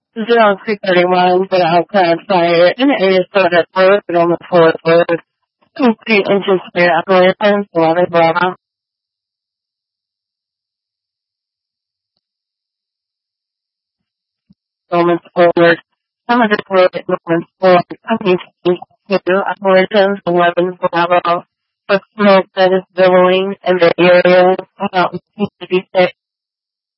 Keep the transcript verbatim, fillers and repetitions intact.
zero three thirty-one for the outside fire in the area stored at road and on the fourth road. Complete anticipated operations, eleven Bravo. Romans forward. Some of the road at Romans forward. Company two operations, eleven Bravo. For smoke that is billowing in the area about fifty-six.